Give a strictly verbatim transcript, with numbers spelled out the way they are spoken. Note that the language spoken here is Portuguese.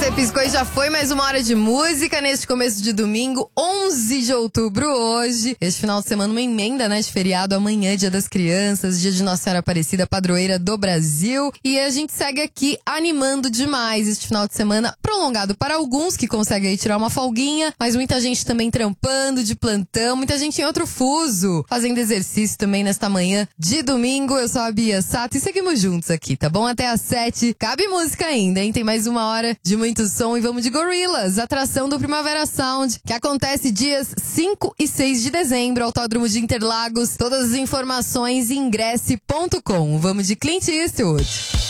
Você piscou e já foi mais uma hora de música neste começo de domingo, onze de outubro hoje. Este final de semana uma emenda, né, de feriado. Amanhã, Dia das Crianças, Dia de Nossa Senhora Aparecida, padroeira do Brasil. E a gente segue aqui animando demais este final de semana, prolongado para alguns que conseguem aí tirar uma folguinha, mas muita gente também trampando de plantão, muita gente em outro fuso, fazendo exercício também nesta manhã de domingo. Eu sou a Bia Sato e seguimos juntos aqui, tá bom? Até às sete. Cabe música ainda, hein? Tem mais uma hora de muito som e vamos de Gorillaz, atração do Primavera Sound, que acontece dias cinco e seis de dezembro, Autódromo de Interlagos. Todas as informações em ingresse ponto com. Vamos de Clint Eastwood.